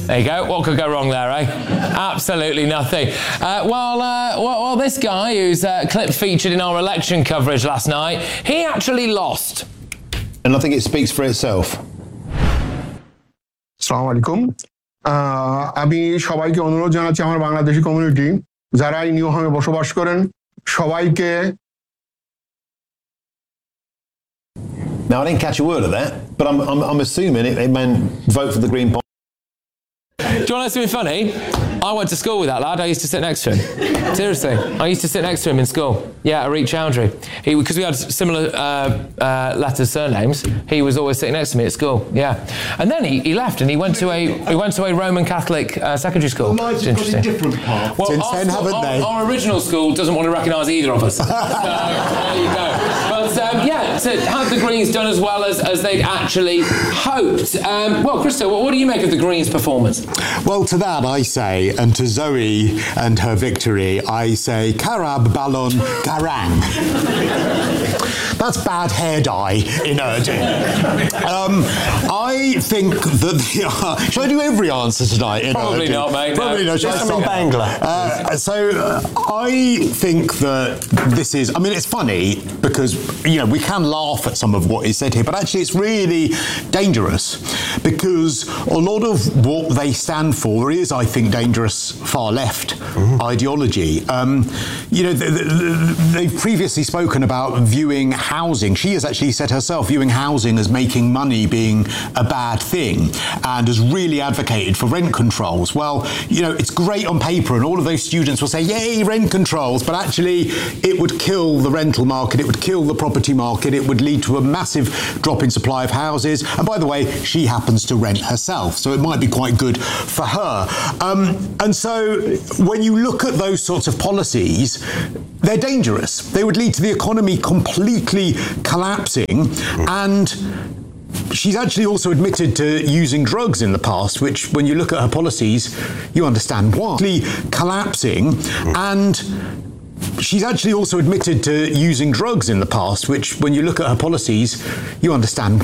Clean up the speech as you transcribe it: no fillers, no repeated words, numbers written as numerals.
There you go. What could go wrong there, eh? Absolutely nothing. Well, this guy whose clip featured in our election coverage last night, he actually lost. And I think it speaks for itself. আসসালামু আলাইকুম আমি সবাইকে অনুরোধ জানাচ্ছি আমার Bangladeshi community যারা এই new হোমে বসবাস করেন সবাইকে Now, I didn't catch a word of that, but I'm assuming it meant vote for the Green Party. Do you want to know something funny? I went to school with that lad. I used to sit next to him. Seriously, I used to sit next to him in school. Yeah, Arik Chowdhury. Because we had similar letters, surnames. He was always sitting next to me at school. Yeah, and then he left and he went to a Roman Catholic secondary school. It's interesting. Different path. Well, Since then, haven't they? Our original school doesn't want to recognise either of us. There you go. But so have the Greens done as well as they'd actually hoped? Well, Christo, what do you make of the Greens' performance? Well, to that I say, and to Zoe and her victory, I say, Karab Ballon Garang. That's bad hair dye in Urdu. I think that should I do every answer tonight in Probably Urdu? not, mate. Probably not. Just some in Bangla. I think that this is, I mean, it's funny because, you know, we can laugh at some of what is said here, but actually it's really dangerous because a lot of what they stand for is, I think, dangerous far left ideology. You know, they've previously spoken about viewing housing. She has actually said herself viewing housing as making money being a bad thing and has really advocated for rent controls. Well, you know, it's great on paper and all of those students will say, yay, rent controls, but actually it would kill the rental market, it would kill the property market, it would lead to a massive drop in supply of houses. And by the way, she happens to rent herself, so it might be quite good for her. And so when you look at those sorts of policies, they're dangerous. They would lead to the economy completely collapsing, and she's actually also admitted to using drugs in the past, which when you look at her policies, you understand why. Collapsing, and she's actually also admitted to using drugs in the past, which when you look at her policies, you understand